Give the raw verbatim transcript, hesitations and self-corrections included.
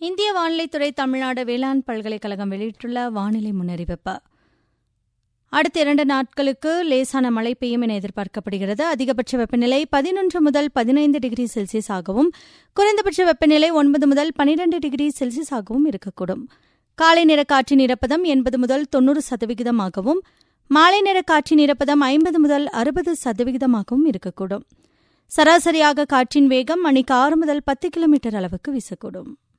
இந்திய வானிலைத்துறை தமிழ்நாடு வேளாண் பல்கலைக்கழகம் வெளியிட்டுள்ள வானிலை முன்னறிவிப்பு. அடுத்த இரண்டு நாட்களுக்கு லேசான மழை பெய்யும் என எதிர்பார்க்கப்படுகிறது. அதிகபட்ச வெப்பநிலை பதினொன்று முதல் பதினைந்து டிகிரி செல்சியஸாகவும் குறைந்தபட்ச வெப்பநிலை ஒன்பது முதல் பனிரெண்டு டிகிரி செல்சியஸாகவும் இருக்கக்கூடும். காலை நேர காற்றின் ஈரப்பதம் எண்பது முதல் தொன்னூறு சதவிகிதமாகவும் மாலை நேர காற்றின் ஈரப்பதம் ஐம்பது முதல் அறுபது சதவிகிதமாகவும் இருக்கக்கூடும். சராசரியாக காற்றின் வேகம் மணிக்கு ஆறு முதல் பத்து கிலோமீட்டர் அளவுக்கு வீசக்கூடும்.